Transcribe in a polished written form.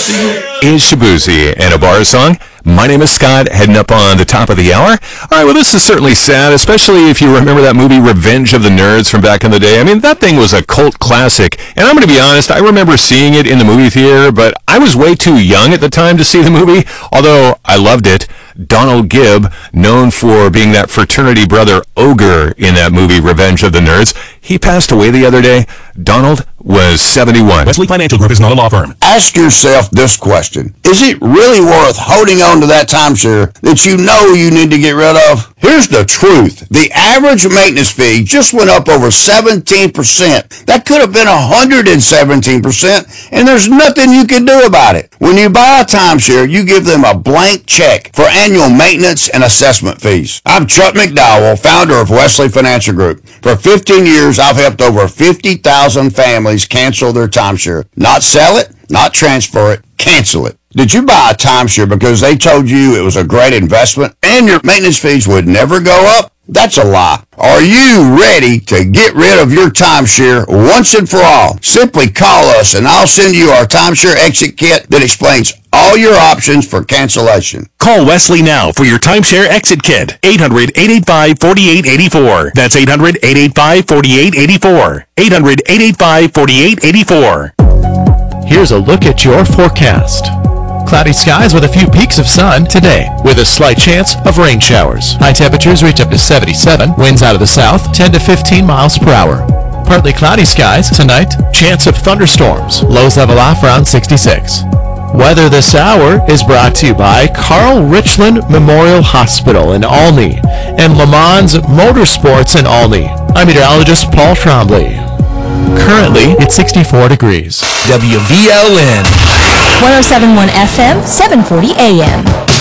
Is Shabuzi and a bar song. My name is Scott, heading up on the top of the hour. All right, well, this is certainly sad, especially if you remember that movie Revenge of the Nerds from back in the day. I mean, that thing was a cult classic, and I'm going to be honest, I remember seeing it in the movie theater, but I was way too young at the time to see the movie, although I loved it. Donald Gibb, known for being that fraternity brother ogre in that movie Revenge of the Nerds, he passed away the other day. Donald was 71. Wesley Financial Group is not a law firm. Ask yourself this question. Is it really worth holding on to that timeshare that you know you need to get rid of? Here's the truth. The average maintenance fee just went up over 17%. That could have been 117%, and there's nothing you can do about it. When you buy a timeshare, you give them a blank check for annual maintenance and assessment fees. I'm Chuck McDowell, founder of Wesley Financial Group. For 15 years, I've helped over 50,000 families cancel their timeshare. Not sell it, not transfer it, cancel it. Did you buy a timeshare because they told you it was a great investment and your maintenance fees would never go up? That's a lie. Are you ready to get rid of your timeshare once and for all? Simply call us and I'll send you our timeshare exit kit that explains all your options for cancellation. Call Wesley now for your timeshare exit kit. 800-885-4884. That's 800-885-4884. 800-885-4884. Here's a look at your forecast. Cloudy skies with a few peaks of sun today, with a slight chance of rain showers. High temperatures reach up to 77. Winds out of the south, 10 to 15 miles per hour. Partly cloudy skies tonight. Chance of thunderstorms. Lows level off around 66. Weather this hour is brought to you by Carl Richland Memorial Hospital in Olney and Le Mans Motorsports in Olney. I'm meteorologist Paul Trombley. Currently, it's 64 degrees. WVLN 107.1 FM, 740 AM.